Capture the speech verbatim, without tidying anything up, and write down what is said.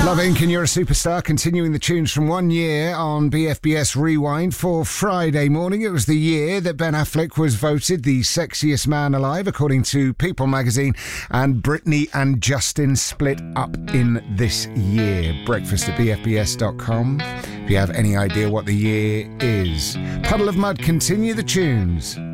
Love Inc and You're a Superstar, continuing the tunes from one year on B F B S Rewind for Friday morning. It was the year that Ben Affleck was voted the sexiest man alive, according to People magazine, and Britney and Justin split up in this year. Breakfast at b f b s dot com if you have any idea what the year is. Puddle of Mudd, continue the tunes.